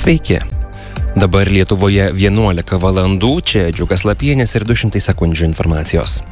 Sveiki. Dabar Lietuvoje 11 valandų, čia Džiugas Lapienis ir 200 sekundžių informacijos.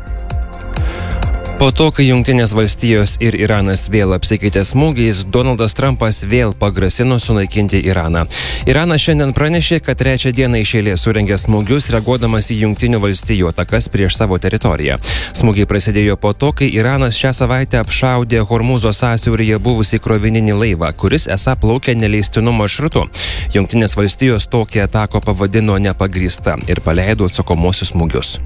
Po to, kai Jungtinės valstijos ir Iranas vėl apsikeitė smūgiais, Donaldas Trumpas vėl pagrasino sunaikinti Iraną. Iranas šiandien pranešė, kad trečią dieną iš eilės surengė smūgius, reaguodamas į Jungtinių valstijų atakas prieš savo teritoriją. Smūgiai prasidėjo po to, kai Iranas šią savaitę apšaudė Hormūzo sąsiauryje buvusį krovininį laivą, kuris esą plaukė neleistinu maršrutu. Jungtinės valstijos tokią ataką pavadino nepagrįsta ir paleido atsakomuosius smūgius.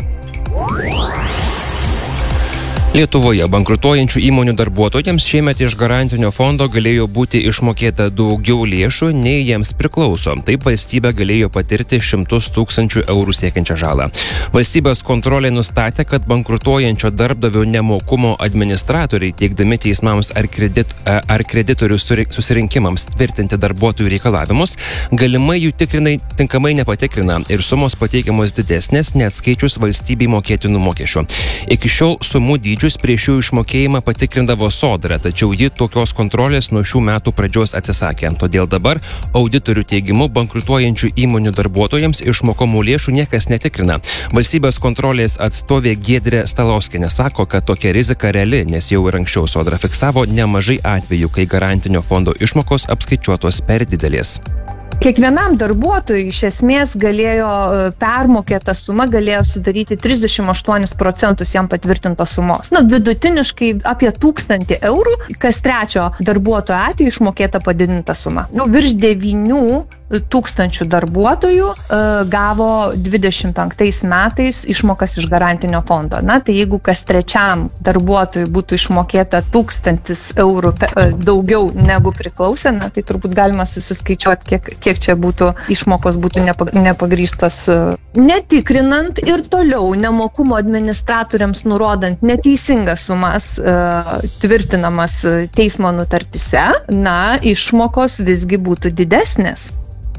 Lietuvoje bankrutuojančių įmonių darbuotojams šiemet iš garantinio fondo galėjo būti išmokėta daugiau lėšų, nei jiems priklauso. Taip valstybė galėjo patirti 100 000 eurų siekiančią žalą. Valstybės kontrolė nustatė, kad bankrutuojančio darbdavio nemokumo administratoriai, teikdami teismams ar kreditorių susirinkimams tvirtinti darbuotojų reikalavimus, galimai jų tinkamai nepatikrina ir sumos pateikiamos didesnės, neatskaičius valstybei mokėtinų mokesčių. Iki šiol sumų dydžius prieš jų išmokėjimą patikrindavo Sodra, tačiau ji tokios kontrolės nuo šių metų pradžios atsisakė. Todėl dabar auditorių teigimu bankrutuojančių įmonių darbuotojams išmokomų lėšų niekas netikrina. Valstybės kontrolės atstovė Giedrė Stalauskienė sako, kad tokia rizika reali, nes jau ir anksčiau Sodra fiksavo nemažai atvejų, kai garantinio fondo išmokos apskaičiuotos per didelės. Kiekvienam darbuotojui iš esmės galėjo permokėta suma galėjo sudaryti 38% jam patvirtintos sumos. Vidutiniškai apie 1000 eurų kas trečio darbuotojo atveju išmokėta padidinta suma. Virš 9000 darbuotojų gavo 25 metais išmokas iš garantinio fondo. Tai jeigu kas trečiam darbuotojui būtų išmokėta 1000 eurų daugiau negu priklausė, tai turbūt galima susiskaičiuoti, kiek čia būtų išmokos būtų nepagrįstos. Netikrinant ir toliau nemokumo administratoriams nurodant neteisingas sumas tvirtinamas teismo nutartise, išmokos visgi būtų didesnės.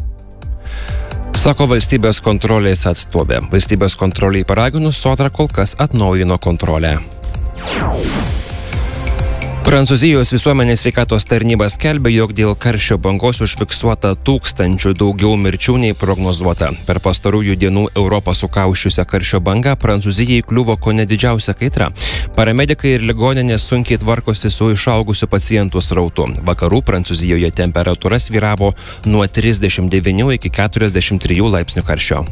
Sako valstybės kontrolės atstovė. Valstybės kontroliai paraginus Sodra kol kas atnaujino kontrolę. Prancūzijos visuomenės sveikatos tarnyba skelbia, jog dėl karščio bangos užfiksuota 1000 daugiau mirčių nei prognozuota. Per pastarųjų dienų Europą sukaušiusią karščio bangą Prancūzijai kliuvo kone didžiausia kaitra. Paramedikai ir ligoninės sunkiai tvarkosi su išaugusiu pacientų srautu. Vakarų Prancūzijoje temperatūra svyravo nuo 39 iki 43 laipsnių karščio.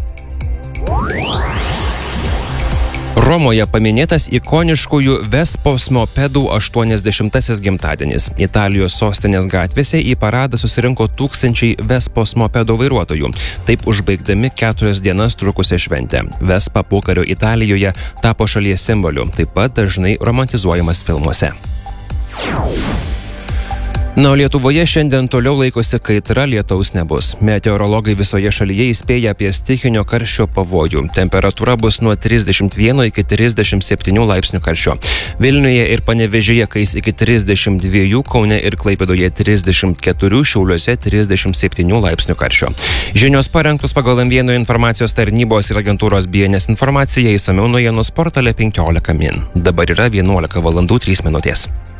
Romoje paminėtas ikoniškųjų Vespos mopedų 80-asis gimtadienis. Italijos sostinės gatvėse į paradą susirinko 1000 Vespos mopedo vairuotojų, taip užbaigdami 4 dienas trukusią šventę. Vespa pokario Italijoje tapo šalies simboliu, taip pat dažnai romantizuojamas filmuose. O Lietuvoje šiandien toliau laikosi kaitra, lietaus nebus. Meteorologai visoje šalyje įspėja apie stichinio karščio pavojų. Temperatūra bus nuo 31 iki 37 laipsnių karščio. Vilniuje ir Panevėžyje kais iki 32, Kaune ir Klaipėdoje 34, Šiauliuose 37 laipsnių karščio. Žinios parengtos pagal M1 informacijos tarnybos ir agentūros BNS informaciją, išsamiau naujienų portale 15 min. Dabar yra 11 valandų 3 minutės.